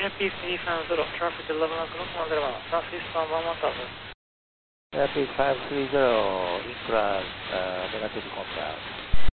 Happy 350, traffic 11 o'clock, Mandarama, Southeast 11,000. Happy 530, Infra, negative contact.